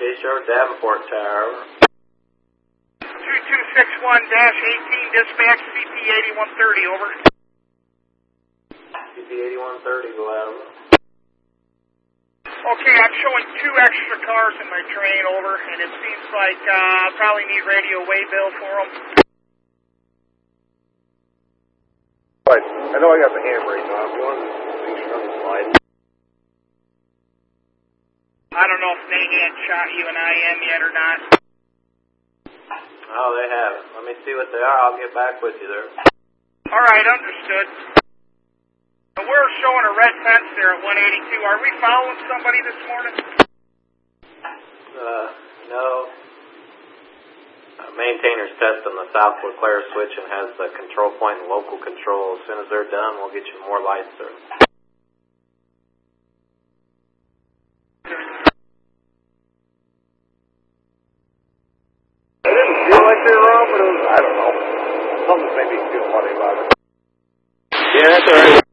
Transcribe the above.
Case Sherwood Davenport Tower. 2261-18, dispatch CP8130, over. CP8130, go out. Okay, I'm showing 2 extra cars in my terrain, over, and it seems like I probably need radio waybill for them. Right. I know I got the handbrake on. You want to make sure on the slide? I don't know if they had shot you an IM yet or not. Oh, they haven't. Let me see what they are. I'll get back with you there. All right, understood. We're showing a red fence there at 182. Are we following somebody this morning? No. Maintainer's testing the South LeClaire switch and has the control point and local control. As soon as they're done, we'll get you more lights there. It didn't feel like they were on, but it was, I don't know. Something made me feel funny about it. Yeah, that's all right.